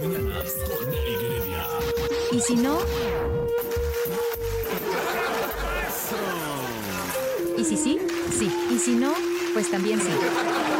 Mañanas con Nelly Heredia. ¿Y si no? ¿Y si sí? Sí. ¿Y si no? Pues también sí.